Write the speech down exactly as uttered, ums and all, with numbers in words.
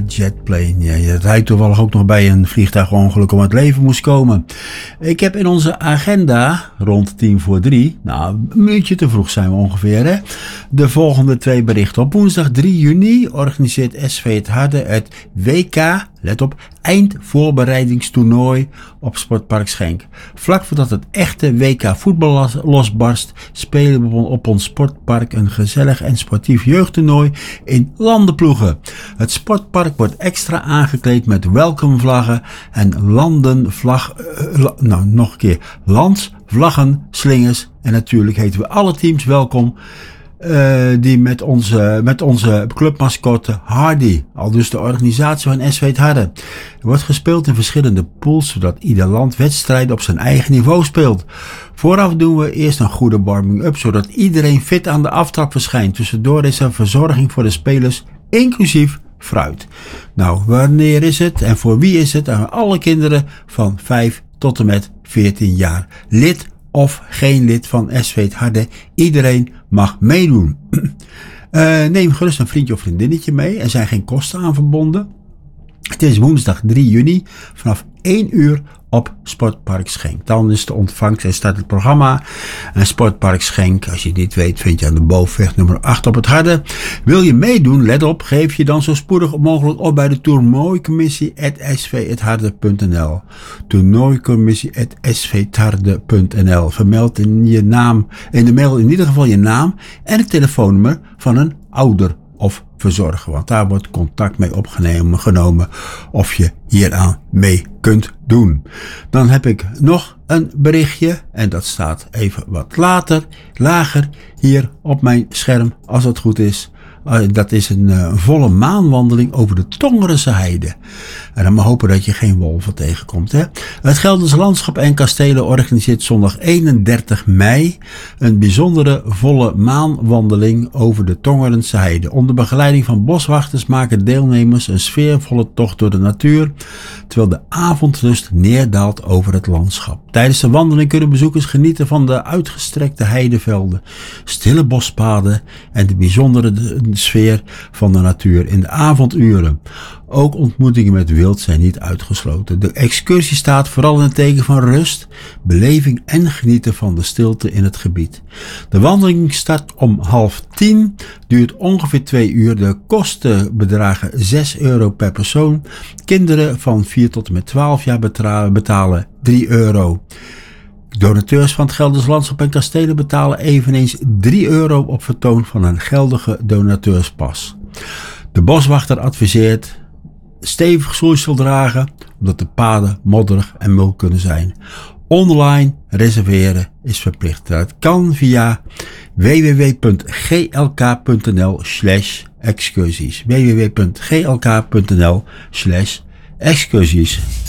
jetplane. Ja, je rijdt toevallig ook nog bij een vliegtuigongeluk om het leven moest komen. Ik heb in onze agenda, rond tien voor drie, nou een minuutje te vroeg zijn we ongeveer, hè, de volgende twee berichten. Op woensdag drie juni organiseert S V Het Harde het W K, let op, eindvoorbereidingstoernooi op Sportpark Schenk. Vlak voordat het echte W K voetbal losbarst, spelen we op ons sportpark een gezellig en sportief jeugdtoernooi in landenploegen. Het sportpark wordt extra aangekleed met welkomvlaggen en landenvlag, uh, nou nog een keer, lands, vlaggen, slingers en natuurlijk heten we alle teams welkom. Uh, die met onze, met onze clubmascotte Hardy, al dus de organisatie van S V Het Harde. Er wordt gespeeld in verschillende pools, zodat ieder land wedstrijden op zijn eigen niveau speelt. Vooraf doen we eerst een goede warming-up, zodat iedereen fit aan de aftrap verschijnt. Tussendoor is er verzorging voor de spelers, inclusief fruit. Nou, wanneer is het en voor wie is het? Aan alle kinderen van vijf tot en met veertien jaar. Lid of geen lid van S V Het Harde. Iedereen mag meedoen. Uh, neem gerust een vriendje of vriendinnetje mee. Er zijn geen kosten aan verbonden. Het is woensdag drie juni vanaf één uur op Sportpark Schenk. Dan is de ontvangst en start het programma. En Sportpark Schenk, als je dit weet, vind je aan de bovenweg nummer acht op het Harde. Wil je meedoen, let op, geef je dan zo spoedig mogelijk op bij de toernooicommissie at s v het harde punt n l. Toernooicommissie at s v het harde punt n l. Vermeld in je naam, in de mail in ieder geval je naam en het telefoonnummer van een ouder of verzorgen, want daar wordt contact mee opgenomen genomen of je hieraan mee kunt doen. Dan heb ik nog een berichtje en dat staat even wat later, lager hier op mijn scherm als het goed is. Uh, dat is een uh, volle maanwandeling over de Tongerense heide. En dan maar hopen dat je geen wolven tegenkomt. Hè? Het Gelderse Landschap en Kastelen organiseert zondag eenendertig mei een bijzondere volle maanwandeling over de Tongerense heide. Onder begeleiding van boswachters maken deelnemers een sfeervolle tocht door de natuur, terwijl de avondrust neerdaalt over het landschap. Tijdens de wandeling kunnen bezoekers genieten van de uitgestrekte heidevelden, stille bospaden en de bijzondere de, de sfeer van de natuur in de avonduren. Ook ontmoetingen met wild zijn niet uitgesloten. De excursie staat vooral in het teken van rust, beleving en genieten van de stilte in het gebied. De wandeling start om half tien, duurt ongeveer twee uur. De kosten bedragen zes euro per persoon. Kinderen van vier tot en met twaalf jaar betalen drie euro. Donateurs van het Gelderse Landschap en Kastelen betalen eveneens drie euro op vertoon van een geldige donateurspas. De boswachter adviseert stevig schoeisel dragen, omdat de paden modderig en mul kunnen zijn. Online reserveren is verplicht. Dat kan via w w w punt g l k punt n l slash excursies. w w w punt g l k punt n l slash excursies.